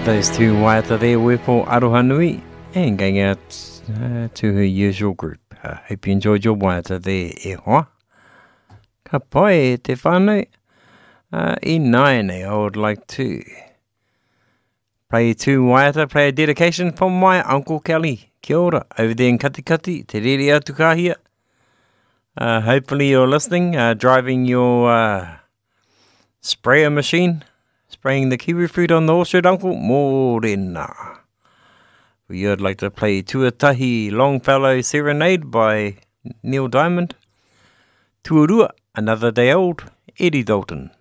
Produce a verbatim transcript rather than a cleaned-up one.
Those two waiata there were for Aroha Nui and going out uh, to her usual group. I uh, hope you enjoyed your waiata there, e hoa. Ka pai e te whānau. Uh, I nine, I would like to play two waiata, play a dedication from my Uncle Kelly. Kia ora, over there in Katikati, te rere atu kahia. Uh, hopefully you're listening, uh, driving your uh, sprayer machine, spraying the kiwi fruit on the orchard, Uncle. Mōrena. We would like to play Tuatahi Longfellow Serenade by Neil Diamond. Tuarua, Another Day Old, Eddie Dalton.